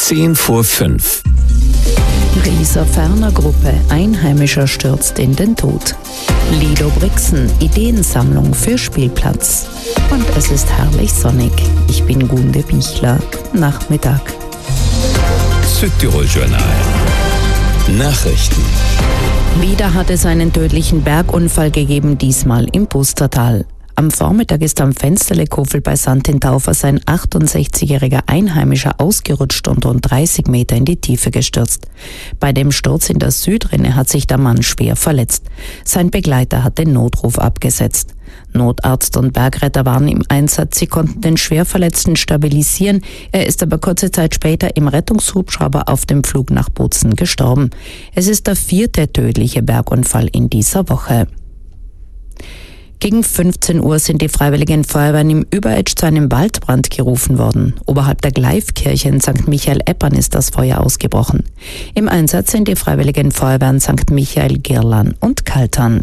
5:10. Rieser Ferner Gruppe, Einheimischer stürzt in den Tod. Lido Brixen, Ideensammlung für Spielplatz. Und es ist herrlich sonnig. Ich bin Gunde Bichler. Nachmittag. Südtirol-Journal. Nachrichten. Wieder hat es einen tödlichen Bergunfall gegeben, diesmal im Pustertal. Am Vormittag ist am Fensterlekofel bei Santintaufer ein 68-jähriger Einheimischer ausgerutscht und rund 30 Meter in die Tiefe gestürzt. Bei dem Sturz in der Südrinne hat sich der Mann schwer verletzt. Sein Begleiter hat den Notruf abgesetzt. Notarzt und Bergretter waren im Einsatz. Sie konnten den Schwerverletzten stabilisieren. Er ist aber kurze Zeit später im Rettungshubschrauber auf dem Flug nach Bozen gestorben. Es ist der 4. tödliche Bergunfall in dieser Woche. Gegen 15 Uhr sind die Freiwilligen Feuerwehren im Überetsch zu einem Waldbrand gerufen worden. Oberhalb der Gleifkirche in St. Michael-Eppern ist das Feuer ausgebrochen. Im Einsatz sind die Freiwilligen Feuerwehren St. Michael, Girlan und Kaltern.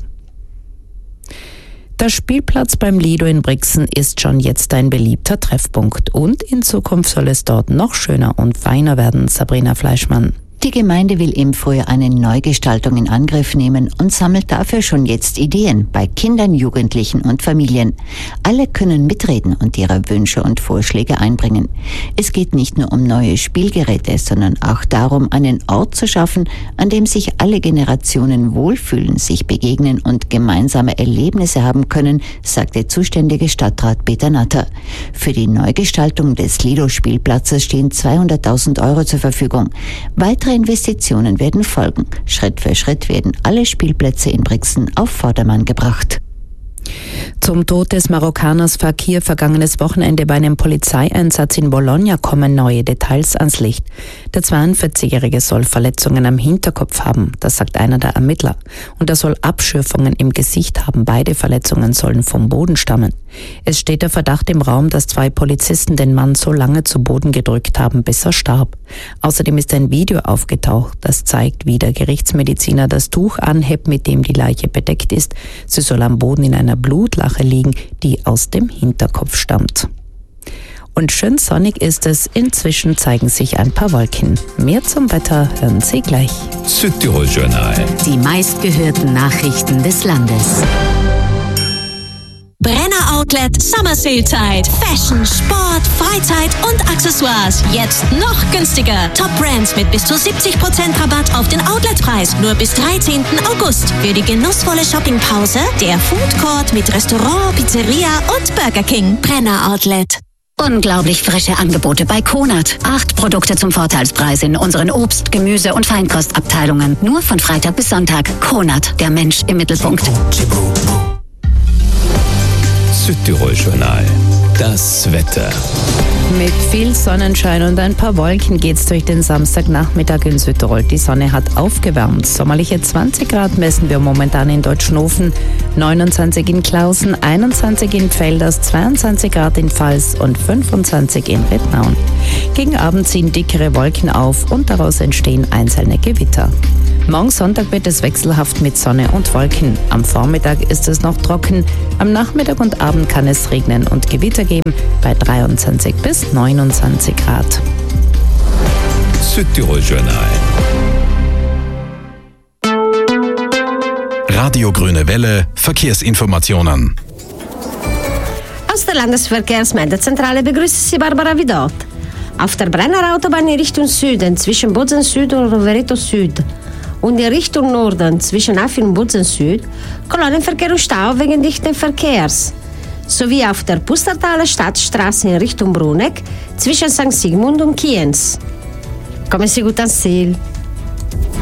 Der Spielplatz beim Lido in Brixen ist schon jetzt ein beliebter Treffpunkt und in Zukunft soll es dort noch schöner und feiner werden. Sabrina Fleischmann. Die Gemeinde will im Frühjahr eine Neugestaltung in Angriff nehmen und sammelt dafür schon jetzt Ideen bei Kindern, Jugendlichen und Familien. Alle können mitreden und ihre Wünsche und Vorschläge einbringen. Es geht nicht nur um neue Spielgeräte, sondern auch darum, einen Ort zu schaffen, an dem sich alle Generationen wohlfühlen, sich begegnen und gemeinsame Erlebnisse haben können, sagt der zuständige Stadtrat Peter Natter. Für die Neugestaltung des Lido-Spielplatzes stehen 200.000 € zur Verfügung. Weitere Investitionen werden folgen. Schritt für Schritt werden alle Spielplätze in Brixen auf Vordermann gebracht. Zum Tod des Marokkaners Fakir vergangenes Wochenende bei einem Polizeieinsatz in Bologna kommen neue Details ans Licht. Der 42-Jährige soll Verletzungen am Hinterkopf haben, das sagt einer der Ermittler. Und er soll Abschürfungen im Gesicht haben. Beide Verletzungen sollen vom Boden stammen. Es steht der Verdacht im Raum, dass 2 Polizisten den Mann so lange zu Boden gedrückt haben, bis er starb. Außerdem ist ein Video aufgetaucht, das zeigt, wie der Gerichtsmediziner das Tuch anhebt, mit dem die Leiche bedeckt ist. Sie soll am Boden in einer Blutlache liegen, die aus dem Hinterkopf stammt. Und schön sonnig ist es, inzwischen zeigen sich ein paar Wolken. Mehr zum Wetter hören Sie gleich. Südtirol-Journal. Die meistgehörten Nachrichten des Landes. Brenner Outlet Summer Sale Zeit. Fashion, Sport, Freizeit und Accessoires. Jetzt noch günstiger. Top Brands mit bis zu 70% Rabatt auf den Outletpreis. Nur bis 13. August. Für die genussvolle Shoppingpause der Food Court mit Restaurant, Pizzeria und Burger King. Brenner Outlet. Unglaublich frische Angebote bei Konat. 8 Produkte zum Vorteilspreis in unseren Obst-, Gemüse- und Feinkostabteilungen. Nur von Freitag bis Sonntag. Konat, der Mensch im Mittelpunkt. Südtirol-Journal. Das Wetter. Mit viel Sonnenschein und ein paar Wolken geht's durch den Samstagnachmittag in Südtirol. Die Sonne hat aufgewärmt. Sommerliche 20 Grad messen wir momentan in Deutschnofen, 29 in Klausen, 21 in Pfälders, 22 Grad in Pfalz und 25 in Rednaun. Gegen Abend ziehen dickere Wolken auf und daraus entstehen einzelne Gewitter. Morgen Sonntag wird es wechselhaft mit Sonne und Wolken. Am Vormittag ist es noch trocken. Am Nachmittag und Abend kann es regnen und Gewitter geben bei 23 bis 29 Grad. Südtirol-Journal. Radio Grüne Welle, Verkehrsinformationen. Aus der Landesverkehrsmeldezentrale begrüßt Sie Barbara Vidot. Auf der Brenner Autobahn in Richtung Süden zwischen Bozen Süd und Rovereto Süd und in Richtung Norden zwischen Affin und Bozen Süd Kolonnenverkehr und Stau wegen dichten Verkehrs. Sowie auf der Pustertaler Stadtstraße in Richtung Bruneck zwischen St. Sigmund und Kienz. Kommen Sie gut ans Ziel.